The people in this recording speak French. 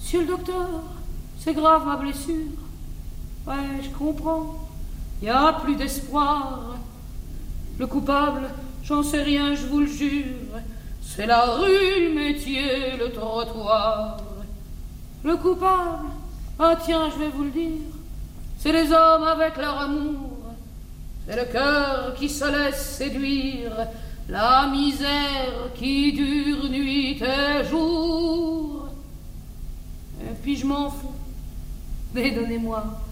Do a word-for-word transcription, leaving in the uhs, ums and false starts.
Monsieur le docteur, c'est grave ma blessure. Ouais, je comprends. Y a plus d'espoir. Le coupable, j'en sais rien, je vous le jure. C'est la rue, le métier, le trottoir. Le coupable, ah tiens, je vais vous le dire, c'est les hommes avec leur amour. C'est le cœur qui se laisse séduire, la misère qui dure nuit et jour. Et puis je m'en fous, mais donnez-moi